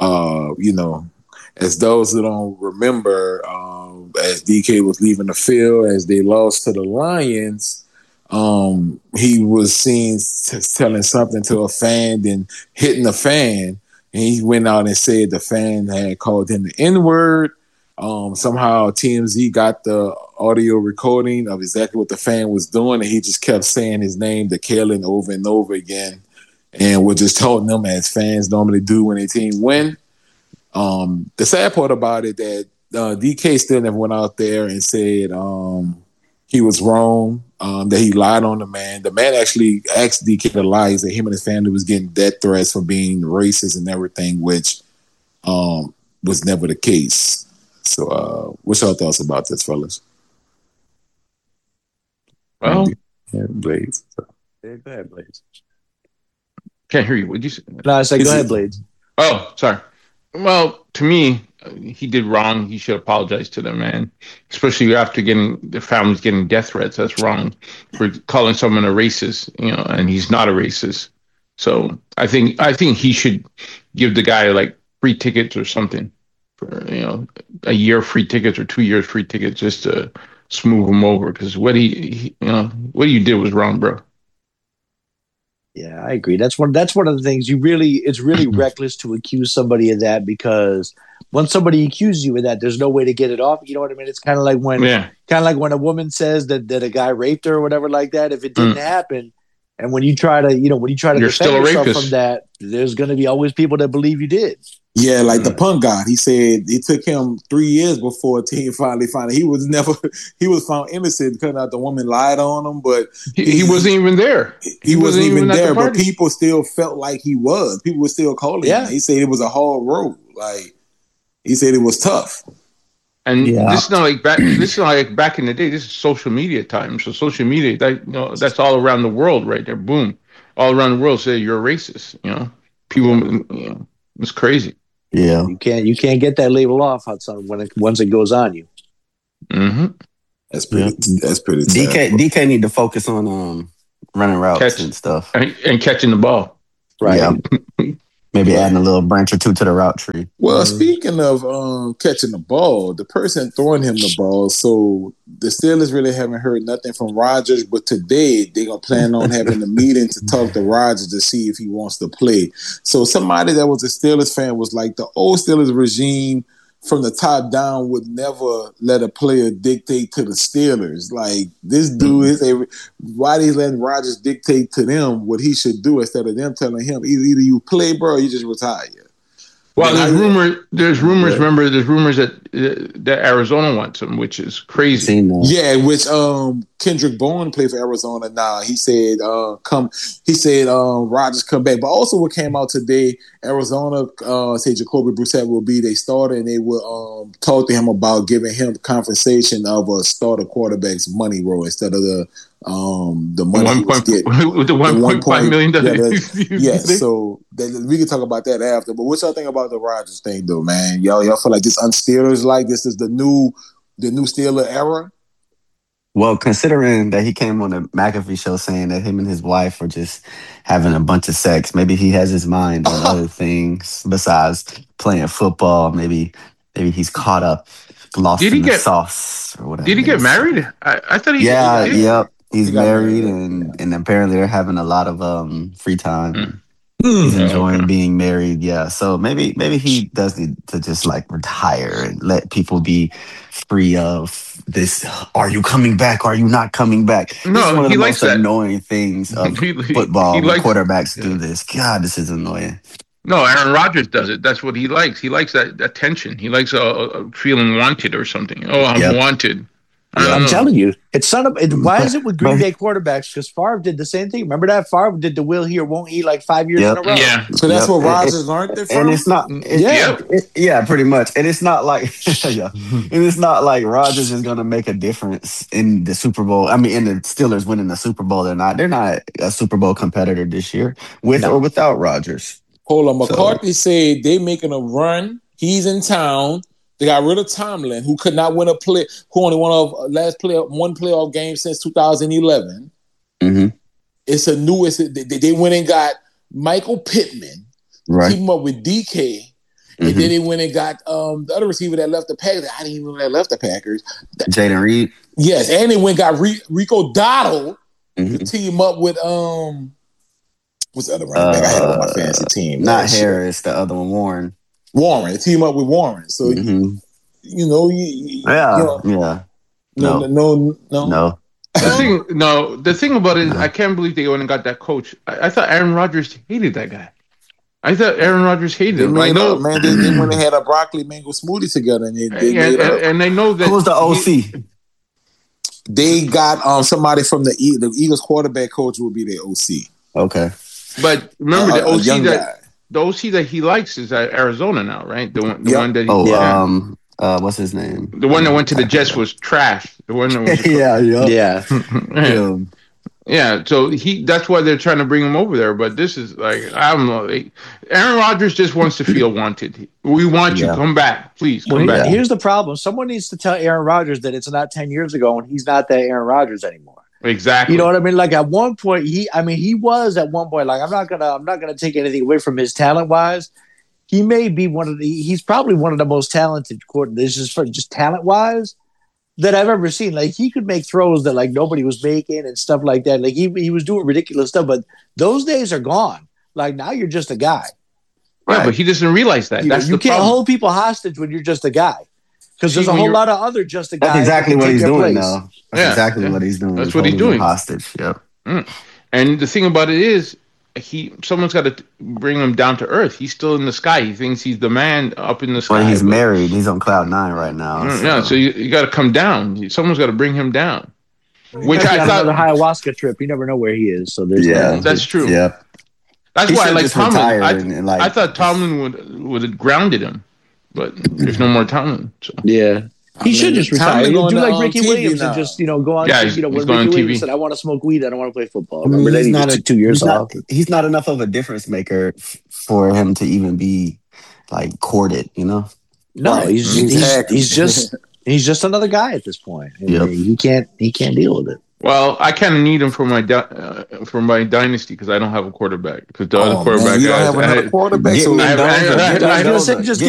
As those who don't remember, as DK was leaving the field, as they lost to the Lions, he was seen telling something to a fan, then hitting the fan, and he went out and said the fan had called him the N-word. Somehow TMZ got the audio recording of exactly what the fan was doing, and he just kept saying his name, DeKale, over and over again, and we're just told them, as fans normally do when a team win. The sad part about it that DK still never went out there and said he was wrong, that he lied on the man. The man actually asked DK to lie. He said him and his family was getting death threats for being racist and everything, which was never the case. So what's your thoughts about this, fellas?
Well,
Blades.
Yeah, go ahead, Blades.
Can't hear you. What'd you say?
No, I said go ahead, Blades.
Oh, sorry. Well, to me, he did wrong. He should apologize to the man, especially after the family's getting death threats. That's wrong for calling someone a racist, and he's not a racist. So I think he should give the guy like free tickets or something, for a year free tickets or 2 years free tickets, just to smooth him over, because what you did was wrong, bro.
Yeah, I agree. That's one of the things it's really reckless to accuse somebody of that, because once somebody accuses you of that, there's no way to get it off. You know what I mean? It's kind of like when a woman says that a guy raped her or whatever like that. If it didn't happen, and when you try to defend yourself from that, there's going to be always people that believe you did.
Yeah, like the punk guy. He said it took him 3 years before a team finally found it. He was found innocent because the woman lied on him, but
he wasn't even there.
He wasn't even there, but people still felt like he was. People were still calling him. He said it was a hard road. Like, he said it was tough.
And this is not like back. This is not like back in the day. This is social media time. So social media, that's all around the world, right there. Boom. all around the world say you're a racist. People, it's crazy.
Yeah,
you can't get that label off once it goes on you.
Mm-hmm.
That's pretty. That's pretty.
DK need to focus on running routes and stuff
and catching the ball.
Right.
Yeah. Maybe adding a little branch or two to the route tree.
Well, speaking of catching the ball, the person throwing him the ball, so the Steelers really haven't heard nothing from Rodgers, but today they're going to plan on having a meeting to talk to Rodgers to see if he wants to play. So somebody that was a Steelers fan was like, the old Steelers regime from the top down would never let a player dictate to the Steelers. Like, this dude, why they letting Rodgers dictate to them what he should do instead of them telling him, either you play, bro, or you just retire.
Well, there's rumors. Remember, there's rumors that Arizona wants him, which is crazy.
Yeah, which Kendrick Bourne played for Arizona now. He said Rodgers come back. But also what came out today, Arizona said Jacoby Brissett will be their starter, and they will talk to him about giving him compensation of a starter quarterback's money roll instead of the money he was getting.
With the $1.5 million.
Yes, so we can talk about that after. But what y'all think about the Rodgers thing, though, man? Y'all feel like this un-Steelers like this is the new Steeler era?
Well, considering that he came on the McAfee show saying that him and his wife are just having a bunch of sex, maybe he has his mind on other things besides playing football. Maybe he's caught up, lost in the sauce or whatever.
Did he get married? I thought he.
Yeah, yep. He's married, and apparently they're having a lot of free time. He's enjoying being married. Yeah, so maybe he does need to just like retire and let people be free of this. Are you coming back? Are you not coming back?
No,
this is one of
he
the
likes
most
that.
annoying things of football. When quarterbacks do this. God, this is annoying.
No, Aaron Rodgers does it. That's what he likes. He likes that attention. He likes feeling wanted or something. Oh, I'm wanted.
I'm telling you, it's not. Why is it with Green Bay quarterbacks? Because Favre did the same thing. Remember that Favre did the will he or won't he like 5 years in a row.
Yeah.
So that's what Rodgers learned it from.
And it's not. Pretty much. And it's not like and it's not like Rodgers is going to make a difference in the Super Bowl. I mean, in the Steelers winning the Super Bowl, they're not a Super Bowl competitor this year with or without Rodgers.
Hold on, McCarthy said they making a run. He's in town. They got rid of Tomlin, who could not win who only won one playoff game since 2011.
Mm-hmm.
They went and got Michael Pittman, team up with DK, and then they went and got the other receiver that left the Packers. I didn't even know that left the Packers.
Jaden Reed.
Yes, and they went and got Rico Dottle to team up with what's the other running back I had on my fantasy team?
Not Harris, the other one, Warren.
Team up with Warren. So
No.
The thing about it is, I can't believe they went and got that coach. I thought Aaron Rodgers hated that guy. I thought Aaron Rodgers hated him.
I know, man. They went and had a broccoli mango smoothie together, and
they know that.
Who was the OC?
They got somebody from the Eagles quarterback coach will be their OC.
Okay,
but remember the OC that he likes is at Arizona now, right? The one that
what's his name?
The one that went to the Jets was trash. The one that was yeah. So that's why they're trying to bring him over there. But this is like, I don't know. Aaron Rodgers just wants to feel wanted. We want you. Come back, please. Come back.
Here's the problem. Someone needs to tell Aaron Rodgers that it's not 10 years ago and he's not that Aaron Rodgers anymore.
Exactly.
You know what I mean? Like at one point, he was at one point. Like I'm not gonna take anything away from his talent wise. He may be he's probably one of the most talented coordinators just talent wise that I've ever seen. Like he could make throws that like nobody was making and stuff like that. Like he was doing ridiculous stuff, but those days are gone. Like now you're just a guy.
Yeah, right? But he doesn't realize that.
You can't hold people hostage when you're just a guy. Because there's a whole lot of other just a guys.
That's exactly what he's doing now. That's
exactly
what he's doing.
That's what he's doing.
Hostage. Yep.
And the thing about it is, someone's got to bring him down to earth. He's still in the sky. He thinks he's the man up in the sky.
Well, he's married. He's on cloud 9 right now.
So you got to come down. Someone's got to bring him down.
Which I thought another ayahuasca trip. You never know where he is. So there's
that's true.
Yeah.
That's why I like Tomlin. I thought Tomlin would have grounded him. But there's no more Tomlin. So.
Yeah. He should just retire.
Tomlin
He'll do
going
like
on
Ricky
TV
Williams
now.
and just go on.
Yeah,
When
he's going
Ricky
on
Williams
TV.
said, "I want to smoke weed. I don't want to play football."
I mean,
Remember that he took 2 years off.
He's not enough of a difference maker for him to even be like courted.
No,
Right, exactly.
he's just another guy at this point. And
Yep.
he can't deal with it.
Well, I kind of need him for my dynasty because I don't have a quarterback. Because the other
Oh,
quarterback
man, you don't
guys,
have another quarterback.
Get
So
Mendoza.
I-
I was gonna say, just
Get